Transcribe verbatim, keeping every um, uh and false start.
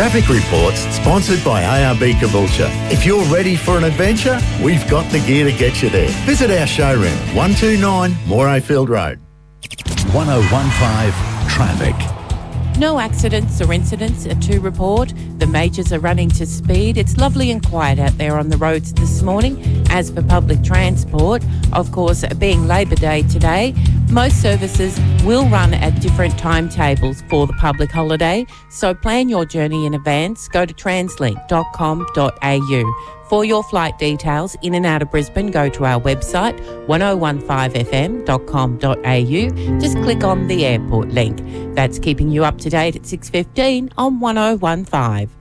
Traffic Reports, sponsored by A R B Caboolture. If you're ready for an adventure, we've got the gear to get you there. Visit our showroom, one two nine Morayfield Road. one oh one five Traffic. No accidents or incidents are to report. The majors are running to speed. It's lovely and quiet out there on the roads this morning. As for public transport, of course, being Labor Day today, most services will run at different timetables for the public holiday. So plan your journey in advance. Go to translink dot com dot a u. For your flight details in and out of Brisbane, go to our website, ten fifteen f m dot com dot a u. Just click on the airport link. That's keeping you up to date at six fifteen on ten fifteen.